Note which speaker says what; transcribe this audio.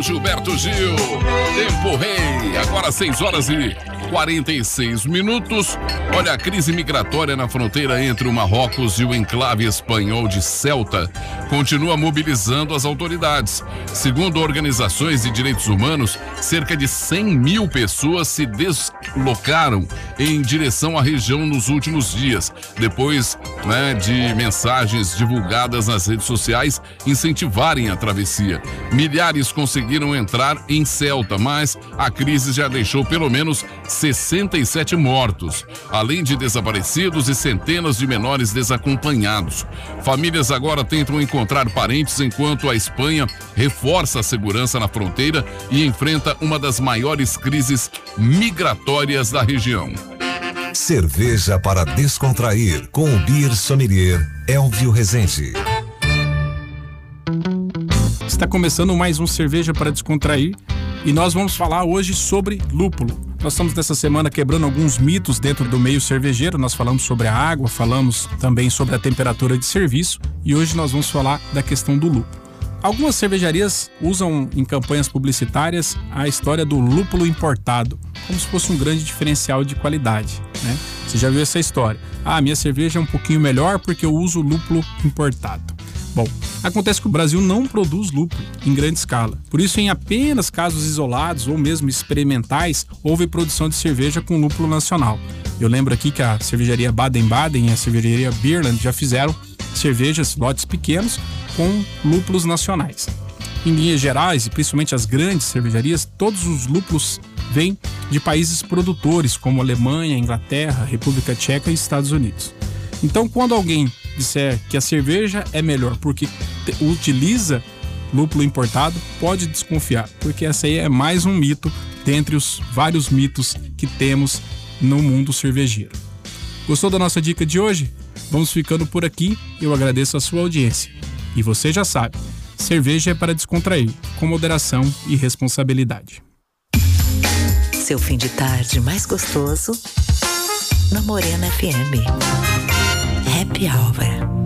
Speaker 1: do Gilberto Gil. Tempo Rei, agora 6h46. Olha, a crise migratória na fronteira entre o Marrocos e o enclave espanhol de Ceuta continua mobilizando as autoridades. Segundo organizações de direitos humanos, cerca de 100 mil pessoas se deslocaram em direção à região nos últimos dias, depois de mensagens divulgadas nas redes sociais incentivarem a travessia. Milhares conseguiram entrar em Ceuta, mas a crise já deixou pelo menos 67 mortos, além de desaparecidos e centenas de menores desacompanhados. Famílias agora tentam encontrar parentes enquanto a Espanha reforça a segurança na fronteira e enfrenta uma das maiores crises migratórias da região.
Speaker 2: Cerveja para descontrair com o Beer Sommelier Elvio Rezende.
Speaker 3: Está começando mais um Cerveja para Descontrair e nós vamos falar hoje sobre lúpulo. Nós estamos nessa semana quebrando alguns mitos dentro do meio cervejeiro. Nós falamos sobre a água, falamos também sobre a temperatura de serviço e hoje nós vamos falar da questão do lúpulo. Algumas cervejarias usam em campanhas publicitárias a história do lúpulo importado, como se fosse um grande diferencial de qualidade, né? Você já viu essa história? Minha cerveja é um pouquinho melhor porque eu uso lúpulo importado. Bom, acontece que o Brasil não produz lúpulo em grande escala. Por isso, em apenas casos isolados ou mesmo experimentais, houve produção de cerveja com lúpulo nacional. Eu lembro aqui que a cervejaria Baden-Baden e a cervejaria Beerland já fizeram cervejas, lotes pequenos, com lúpulos nacionais. Em linhas gerais, e principalmente as grandes cervejarias, todos os lúpulos vêm de países produtores, como Alemanha, Inglaterra, República Tcheca e Estados Unidos. Então, quando alguém disser que a cerveja é melhor porque utiliza lúpulo importado, pode desconfiar, porque essa aí é mais um mito dentre os vários mitos que temos no mundo cervejeiro. Gostou da nossa dica de hoje? Vamos ficando por aqui. Eu agradeço a sua audiência. E você já sabe, cerveja é para descontrair, com moderação e responsabilidade.
Speaker 4: Seu fim de tarde mais gostoso na Morena FM. Happy Hour.